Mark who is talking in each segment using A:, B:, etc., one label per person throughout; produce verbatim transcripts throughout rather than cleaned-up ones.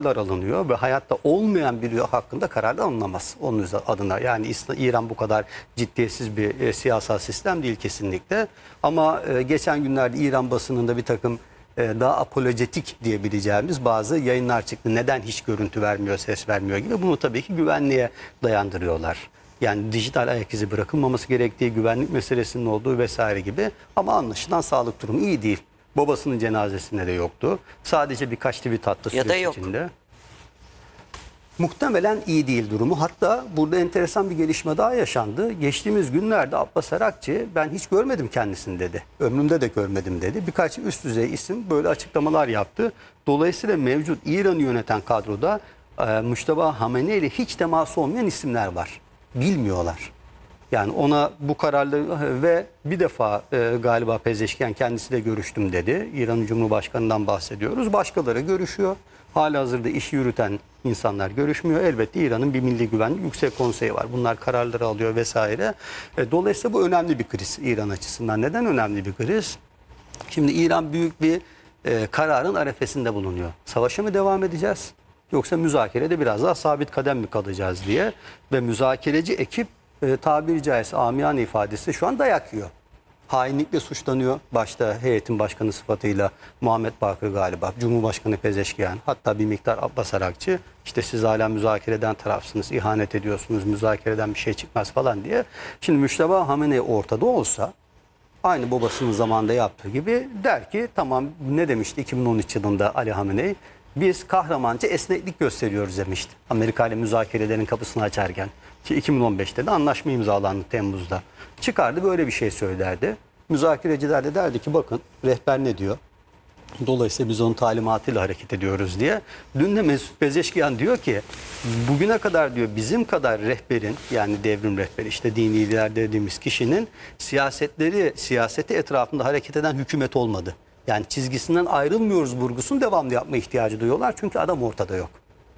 A: alınıyor ve hayatta olmayan biri hakkında kararlar alınamaz onun adına. Yani İran bu kadar ciddiyetsiz bir e, siyasal sistem değil kesinlikle. Ama e, geçen günlerde İran basınında bir takım e, daha apolojetik diyebileceğimiz bazı yayınlar çıktı. Neden hiç görüntü vermiyor, ses vermiyor gibi. Bunu tabii ki güvenliğe dayandırıyorlar. Yani dijital ayak izi bırakılmaması gerektiği, güvenlik meselesinin olduğu vesaire gibi. Ama anlaşılan sağlık durumu iyi değil. Babasının cenazesinde de yoktu. Sadece birkaç tweet attı
B: Ya da
A: süreç
B: yok.
A: içinde. Muhtemelen iyi değil durumu. Hatta burada enteresan bir gelişme daha yaşandı. Geçtiğimiz günlerde Abbas Arakçı ben hiç görmedim kendisini dedi. Ömrümde de görmedim dedi. Birkaç üst düzey isim böyle açıklamalar yaptı. Dolayısıyla mevcut İran'ı yöneten kadroda e, Mujtaba Hamenei ile hiç teması olmayan isimler var. Bilmiyorlar. Yani ona bu kararlı ve bir defa e, galiba Pezeşkian kendisi de görüştüm dedi. İran Cumhurbaşkanı'ndan bahsediyoruz. Başkaları görüşüyor. Halihazırda işi yürüten insanlar görüşmüyor. Elbette İran'ın bir Milli Güvenlik Yüksek Konseyi var. Bunlar kararları alıyor vesaire. E, dolayısıyla bu önemli bir kriz İran açısından. Neden önemli bir kriz? Şimdi İran büyük bir e, kararın arefesinde bulunuyor. Savaşa mı devam edeceğiz? Yoksa müzakerede biraz daha sabit kadem mi kalacağız diye. Ve müzakereci ekip e, tabiri caizse amiyane ifadesi şu an dayak yiyor. Hainlikle suçlanıyor. Başta heyetin başkanı sıfatıyla Muhammed Bakır galiba, Cumhurbaşkanı Pezeşkian, hatta bir miktar Abbas Arakçı. İşte siz hala müzakereden tarafsınız, ihanet ediyorsunuz, müzakereden bir şey çıkmaz falan diye. Şimdi Mujtaba Hamenei ortada olsa, aynı babasının zamanında yaptığı gibi der ki tamam, ne demişti iki bin on üç yılında Ali Hamenei? Biz kahramanca esneklik gösteriyoruz demişti. Amerika ile müzakerelerin kapısını açarken. Ki iki bin on beşte de anlaşma imzalandı Temmuz'da. Çıkardı böyle bir şey söylerdi. Müzakereciler de derdi ki bakın rehber ne diyor? Dolayısıyla biz onun talimatıyla hareket ediyoruz diye. Dün de Mesut Pezeşkian diyor ki bugüne kadar diyor bizim kadar rehberin, yani devrim rehberi, işte dini lider dediğimiz kişinin siyasetleri, siyaseti etrafında hareket eden hükümet olmadı. Yani çizgisinden ayrılmıyoruz vurgusunu devamlı yapma ihtiyacı duyuyorlar. Çünkü adam ortada yok.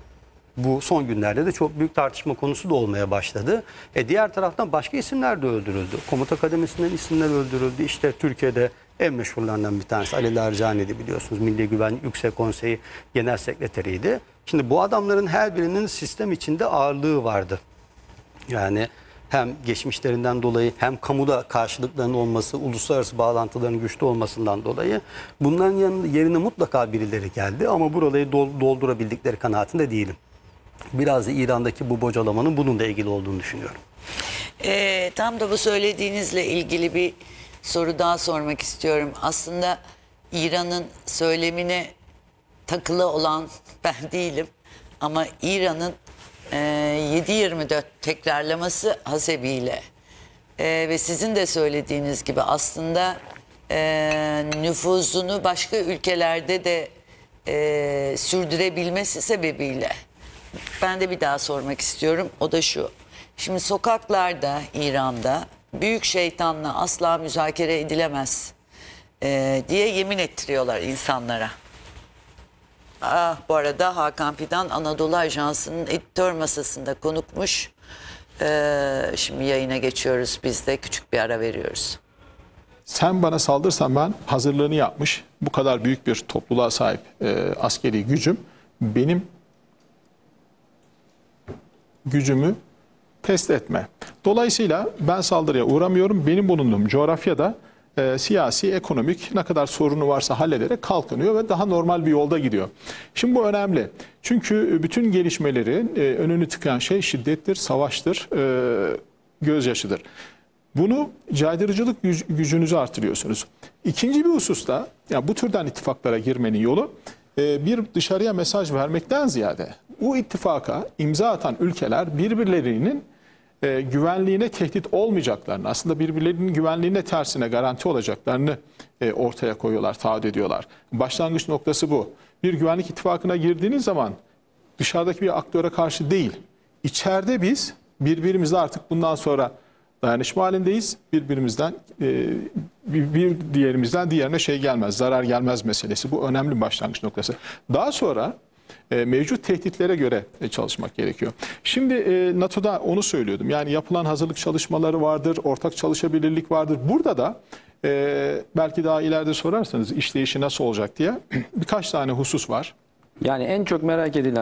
A: Bu son günlerde de çok büyük tartışma konusu da olmaya başladı. E diğer taraftan başka isimler de öldürüldü. Komuta kademesinden isimler öldürüldü. İşte Türkiye'de en meşhurlarından bir tanesi Ali Larijani'di, biliyorsunuz. Milli Güvenlik Yüksek Konseyi Genel Sekreteriydi. Şimdi bu adamların her birinin sistem içinde ağırlığı vardı. Yani hem geçmişlerinden dolayı hem kamuda karşılıklarının olması, uluslararası bağlantıların güçlü olmasından dolayı bunların yanında, yerine mutlaka birileri geldi. Ama burayı doldurabildikleri kanaatinde değilim. Biraz da İran'daki bu bocalamanın bununla ilgili olduğunu düşünüyorum.
B: E, tam da bu söylediğinizle ilgili bir soru daha sormak istiyorum. Aslında İran'ın söylemine takılı olan ben değilim. Ama İran'ın e, yedi yirmi dört tekrarlaması hasebiyle e, ve sizin de söylediğiniz gibi aslında e, nüfuzunu başka ülkelerde de e, sürdürebilmesi sebebiyle ben de bir daha sormak istiyorum. O da şu. Şimdi sokaklarda İran'da büyük şeytanla asla müzakere edilemez e, diye yemin ettiriyorlar insanlara. Ah, bu arada Hakan Fidan Anadolu Ajansı'nın editör masasında konukmuş. Ee, şimdi yayına geçiyoruz, biz de küçük bir ara veriyoruz.
C: Sen bana saldırsan ben hazırlığını yapmış, bu kadar büyük bir topluluğa sahip e, askeri gücüm benim gücümü test etme. Dolayısıyla ben saldırıya uğramıyorum. Benim bulunduğum coğrafyada e, siyasi, ekonomik ne kadar sorunu varsa hallederek kalkınıyor ve daha normal bir yolda gidiyor. Şimdi bu önemli. Çünkü bütün gelişmelerin e, önünü tıkayan şey şiddettir, savaştır, e, gözyaşıdır. Bunu caydırıcılık gücünüzü artırıyorsunuz. İkinci bir hususta, ya bu türden ittifaklara girmenin yolu e, bir dışarıya mesaj vermekten ziyade bu ittifaka imza atan ülkeler birbirlerinin e, güvenliğine tehdit olmayacaklarını, aslında birbirlerinin güvenliğine tersine garanti olacaklarını e, ortaya koyuyorlar, taahhüt ediyorlar. Başlangıç noktası bu. Bir güvenlik ittifakına girdiğiniz zaman dışarıdaki bir aktöre karşı değil, içeride biz birbirimizle artık bundan sonra dayanışma halindeyiz. Birbirimizden e, bir, bir diğerimizden diğerine şey gelmez, zarar gelmez meselesi. Bu önemli bir başlangıç noktası. Daha sonra e, mevcut tehditlere göre e, çalışmak gerekiyor. Şimdi e, NATO'da onu söylüyordum. Yani yapılan hazırlık çalışmaları vardır, ortak çalışabilirlik vardır. Burada da e, belki daha ileride sorarsanız işleyişi nasıl olacak diye birkaç tane husus var.
D: Yani en çok merak edilen